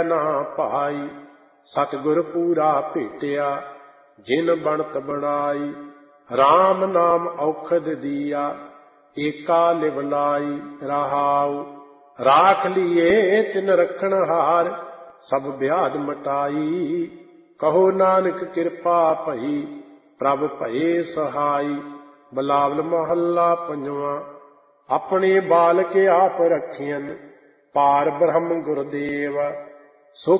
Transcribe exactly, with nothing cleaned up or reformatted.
ਪੈ ਨਾ ਭਾਈ। ਸਤਿਗੁਰ ਪੂਰਾ ਭੇਟਿਆ ਜਿਨ ਬਣਤ ਬਣਾਈ। ਰਾਮ ਨਾਮ ਔਖਦ ਦੀਆ ਏਕਾ ਲਿਵ ਲਾਈ। ਰਹਾਉ ਰਾਖ ਲੀਏ ਤਿਨ ਰਖਣ ਹਾਰ ਸਭ ਵਿਆਧ ਮਟਾਈ। ਕਹੋ ਨਾਨਕ ਕਿਰਪਾ ਭਈ ਪ੍ਰਭ ਭਏ ਸਹਾਈ। ਬਿਲਾਵਲ ਮਹੱਲਾ ਪੰਜਵਾਂ। ਆਪਣੇ ਬਾਲਕ ਆਪ ਰਖਿਅਨ ਪਾਰ ਬ੍ਰਹਮ ਗੁਰਦੇਵ। ਸੋ